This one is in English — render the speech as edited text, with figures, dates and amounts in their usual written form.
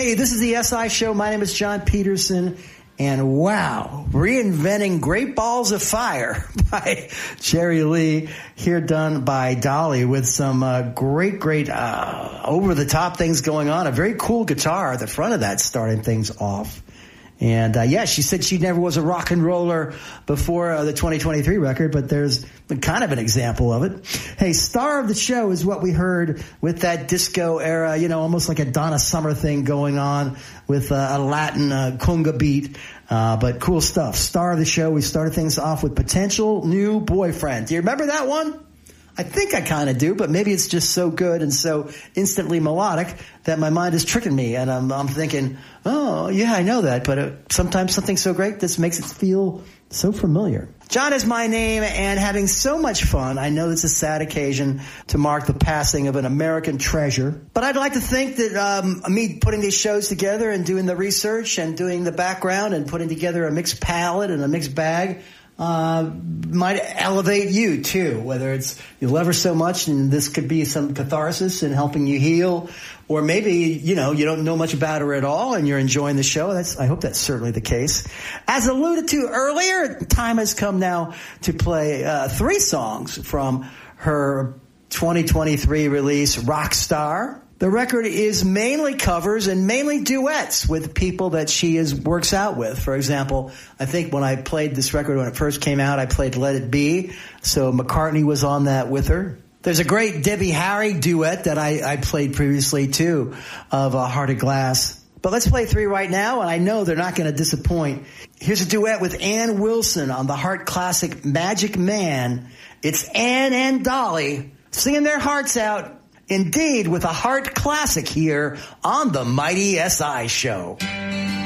Hey, this is the SI Show. My name is John Peterson. And wow, reinventing Great Balls of Fire by Jerry Lee, here done by Dolly with some great over-the-top things going on. A very cool guitar at the front of that starting things off. And yeah, she said she never was a rock and roller before the 2023 record, but there's kind of an example of it. Hey, star of the show is what we heard with that disco era, you know, almost like a Donna Summer thing going on with a Latin conga beat. But cool stuff. Star of the show, we started things off with Potential New Boyfriend. Do you remember that one? I think I kind of do, but maybe it's just so good and so instantly melodic that my mind is tricking me, and I'm thinking, oh, yeah, I know that, but sometimes something so great, this makes it feel so familiar. John is my name, and having so much fun. I know it's a sad occasion to mark the passing of an American treasure, but I'd like to think that me putting these shows together and doing the research and doing the background and putting together a mixed palette and a mixed bag might elevate you too, whether it's you love her so much and this could be some catharsis in helping you heal, or maybe, you know, you don't know much about her at all and you're enjoying the show. I hope that's certainly the case. As alluded to earlier, time has come now to play 3 songs from her 2023 release, Rockstar. The record is mainly covers and mainly duets with people that she works out with. For example, I think when I played this record when it first came out, I played Let It Be. So McCartney was on that with her. There's a great Debbie Harry duet that I played previously too, of Heart of Glass. But let's play 3 right now, and I know they're not going to disappoint. Here's a duet with Ann Wilson on the Heart classic Magic Man. It's Ann and Dolly singing their hearts out. Indeed, with a Heart classic here on the Mighty SI Show.